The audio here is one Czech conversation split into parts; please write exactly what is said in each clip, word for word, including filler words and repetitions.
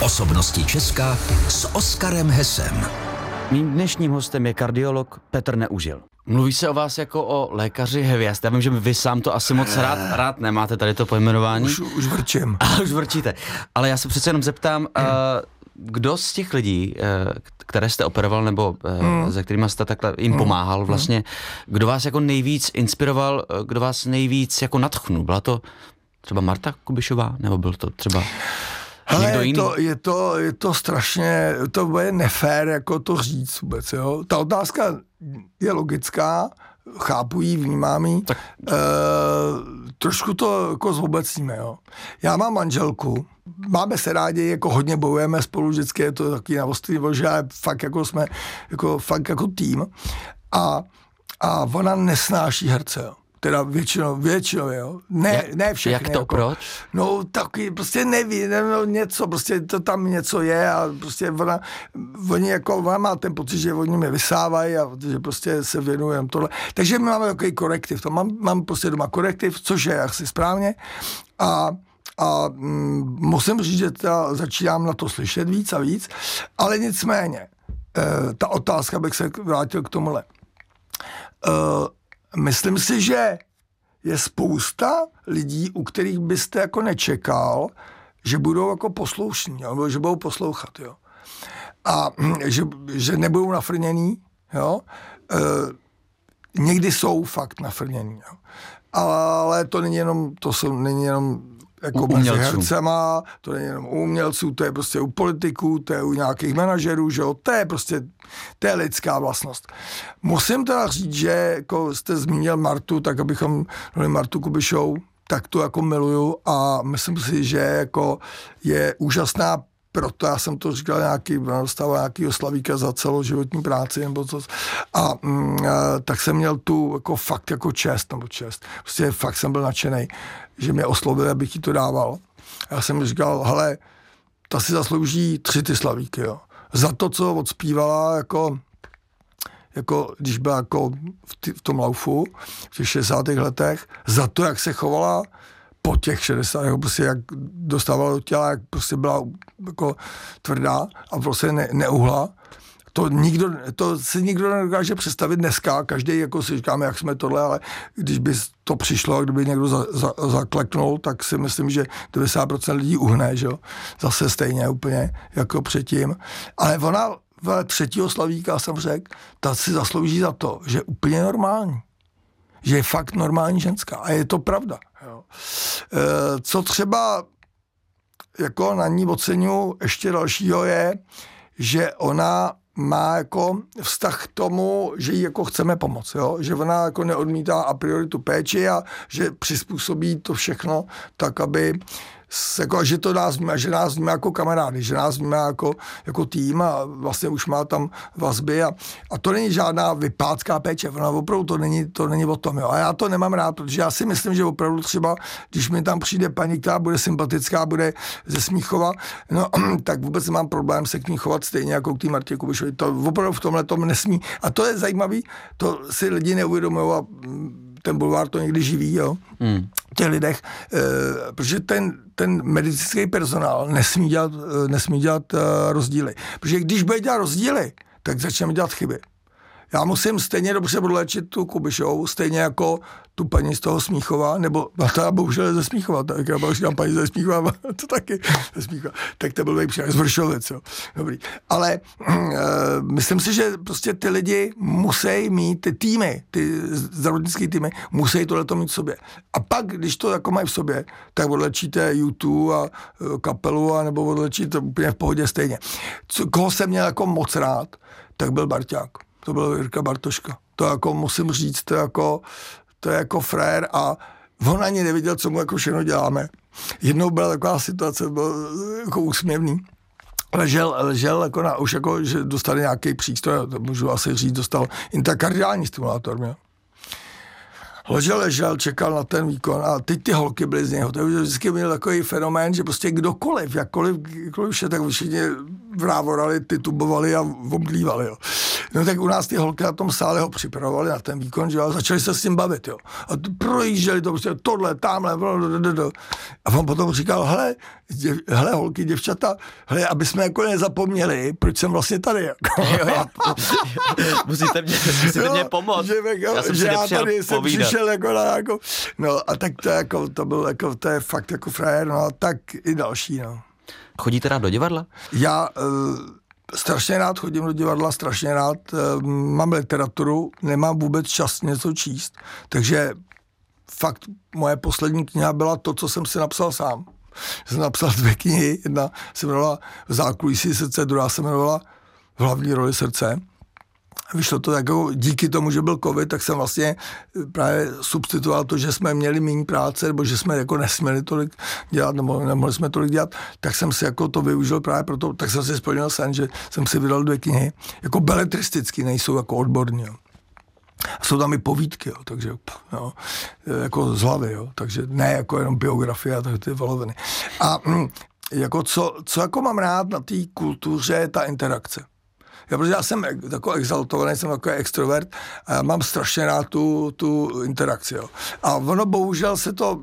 Osobnosti Česka s Oskarem Hesem. Mým dnešním hostem je kardiolog Petr Neužil. Mluví se o vás jako o lékaři hvězd. Já vím, že vy sám to asi moc rád, rád nemáte tady to pojmenování. Už, už vrčím. A už vrčíte. Ale já se přece jenom zeptám, uh, kdo z těch lidí, uh, které jste operoval, nebo uh, hmm. se kterými jste takhle jim pomáhal vlastně, kdo vás jako nejvíc inspiroval, kdo vás nejvíc jako nadchnul? Byla to třeba Marta Kubišová, nebo byl to třeba... Hele, je to, je, to, je to strašně, to bude nefér jako to říct vůbec, jo. Ta otázka je logická, chápu ji, vnímám ji, tak... e, trošku to jako zobecníme, jo. Já mám manželku, máme se rádi, jako hodně bojujeme spolu, vždycky je to taky na ostrý, že fakt jako jsme, jako fakt jako tým a, a ona nesnáší herce, jo. Teda většinou, většinou, jo. Ne, jak, ne všechny. Jak to, jako, proč? No taky, prostě neví, ne, no, něco, prostě to tam něco je a prostě ona, oni jako, ona má ten pocit, že oni mě vysávají a že prostě se věnujem tohle. Takže my máme takový korektiv, to mám, mám prostě doma korektiv, což je asi správně a a mm, musím říct, že teda začínám na to slyšet víc a víc, ale nicméně, e, ta otázka, bych se vrátil k tomuhle. E, Myslím si, že je spousta lidí, u kterých byste jako nečekal, že budou jako posloušní, nebo že budou poslouchat, jo. A že, že nebudou nafrněný, jo. E, někdy jsou fakt nafrněný, jo. Ale to není jenom, to jsou, není jenom jako mezi hercema, to není jenom u umělců, to je prostě u politiků, to je u nějakých manažerů, že jo, to je prostě, to je lidská vlastnost. Musím teda říct, že jako jste zmínil Martu, tak abychom dali Martu Kubišovou, tak to jako miluju a myslím si, že jako je úžasná, proto já jsem to říkal nějaký, dostával nějakýho slavíka za celoživotní práci, nebo co, a mm, tak jsem měl tu jako fakt jako čest, nebo čest, prostě fakt jsem byl nadšenej, že mě oslovil, abych jí to dával. Já jsem říkal, hele, ta si zaslouží tři ty slavíky, jo. Za to, co odspívala, jako, jako když byla jako v, t- v tom laufu, v těch šedesátých letech, za to, jak se chovala po těch šedesátých, prostě jak dostávala do těla, jak prostě byla jako tvrdá a prostě ne, neuhla. To, nikdo, to si nikdo nedokáže představit dneska, každý jako si říkáme, jak jsme tohle, ale když by to přišlo a kdyby někdo za, za, zakleknul, tak si myslím, že devadesát procent lidí uhne, že jo, zase stejně úplně jako předtím. Ale ona v třetího slavíka, jsem řekl, ta si zaslouží za to, že je úplně normální. Že je fakt normální ženská a je to pravda. Jo. E, co třeba jako na ní oceňuji ještě dalšího je, že ona má jako vztah k tomu, že jí jako chceme pomoct, jo? Že ona jako neodmítá a priori tu péči a že přizpůsobí to všechno tak, aby jako, že to nás vnímá, že nás vnímá jako kamarády, že nás vnímá jako, jako tým a vlastně už má tam vazby a, a to není žádná vypácká péče, ona opravdu to není, to není o tom, jo. A já to nemám rád, protože já si myslím, že opravdu třeba, když mi tam přijde paní, která bude sympatická, bude ze Smíchova, no tak vůbec nemám problém se k ní chovat stejně jako k té Martě Kubišové. To opravdu v tomhle tom nesmí. A to je zajímavý, to si lidi neuvědomují a ten bulvár to někdy živí, jo, mm. těch lidech, e, protože ten, ten medicínský personál nesmí dělat, nesmí dělat uh, rozdíly. Protože když bude dělat rozdíly, tak začneme dělat chyby. Já musím stejně dobře odléčit tu Kubišovou, stejně jako tu paní z toho Smíchova, nebo ta bohužel je ze Smíchova, tak já bych říkám paní ze Smíchova, to taky ze Smíchova, tak to byl nejpříklad z Vršovic, jo. Dobrý. Ale e, myslím si, že prostě ty lidi musí mít, ty týmy, ty zdravotnické týmy, musí tohleto mít v sobě. A pak, když to jako mají v sobě, tak odlečíte YouTube a e, kapelu, a nebo odlečíte úplně v pohodě stejně. Co, koho jsem měl jako moc rád, tak byl Barťák. To byl Jirka Bartoška. To jako musím říct, to je jako, to je jako frér a on ani neviděl, co mu jako všechno děláme. Jednou byla taková situace, byl jako úsměvný. Ležel, ležel jako na, už jako, že dostal nějaký přístroj, to můžu asi říct, dostal interkardiální stimulátor, měl. Ležel, ležel, čekal na ten výkon a teď ty holky byly z něho. To vždycky byl takový fenomén, že prostě kdokoliv, jakkoliv, jakkoliv vše, tak všichni vrávorali, titubovali a omdlívali, jo. No tak u nás ty holky na tom sále ho připravovali na ten výkon, že jo, a začali se s tím bavit, jo. A projížděli to prostě tohle, tamhle, a on potom říkal, hele, děv, hele holky, děvčata, hele, aby jsme jako nezapomněli, proč jsem vlastně tady, jako. Jo, já, musíte mě, musíte mě pomoct. Že, jako, já jsem že já tady jsem přišel jako na jako, no a tak to jako, to byl jako, to je fakt jako frajer, no a tak i další, no. Chodíte rád do divadla? Já uh, strašně rád chodím do divadla, strašně rád uh, mám literaturu, nemám vůbec čas něco číst, takže fakt moje poslední kniha byla to, co jsem si napsal sám. Jsem napsal dvě knihy, jedna se jmenovala Zákulisí srdce, druhá se jmenovala V hlavní roli srdce. Vyšlo to jako díky tomu, že byl covid, tak jsem vlastně právě substituoval to, že jsme měli méně práce, nebo že jsme jako nesměli tolik dělat, nebo nemohli jsme tolik dělat, tak jsem si jako to využil právě proto, tak jsem si splnil sen, že jsem si vydal dvě knihy, jako beletristicky, nejsou jako odborní, jo. A jsou tam i povídky, jo, takže jo, jako z hlavy, jo, takže ne jako jenom biografie, tak ty voloviny. A hm, jako co, co jako mám rád na té kultuře je ta interakce. Já, protože já jsem takový exaltovaný, jsem takový extrovert a já mám strašně rád tu, tu interakci. Jo. A ono bohužel se to,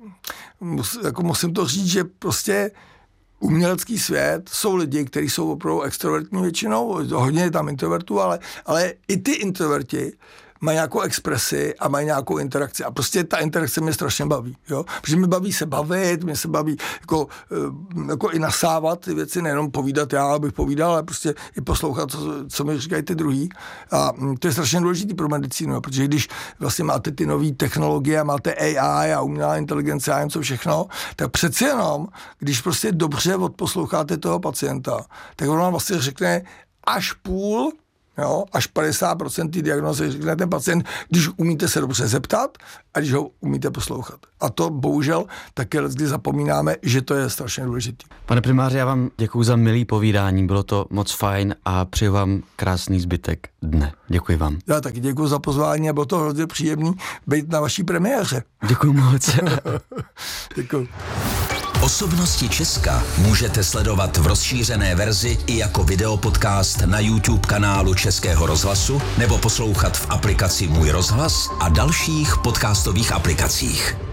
mus, jako musím to říct, že prostě umělecký svět jsou lidi, kteří jsou opravdu extrovertní většinou, hodně je tam introvertů, ale, ale i ty introverti mají nějakou expresi a mají nějakou interakci. A prostě ta interakce mě strašně baví, jo. Protože mě baví se bavit, mě se baví jako, jako i nasávat ty věci, nejenom povídat já, abych povídal, ale prostě i poslouchat, co, co mi říkají ty druhý. A to je strašně důležité pro medicínu, protože když vlastně máte ty nové technologie, máte A I a umělá inteligence a něco všechno, tak přeci jenom, když prostě dobře odposloucháte toho pacienta, tak on vám vlastně řekne až půl, jo, až padesát procent té diagnózy řekne ten pacient, když umíte se dobře zeptat a když ho umíte poslouchat. A to bohužel také kdy zapomínáme, že to je strašně důležité. Pane primáře, já vám děkuji za milý povídání, bylo to moc fajn a přeju vám krásný zbytek dne. Děkuji vám. Já taky děkuji za pozvání a bylo to hrozně příjemný být na vaší premiéře. Děkuji moc. Děkuji. Osobnosti Česka můžete sledovat v rozšířené verzi i jako videopodcast na YouTube kanálu Českého rozhlasu nebo poslouchat v aplikaci Můj rozhlas a dalších podcastových aplikacích.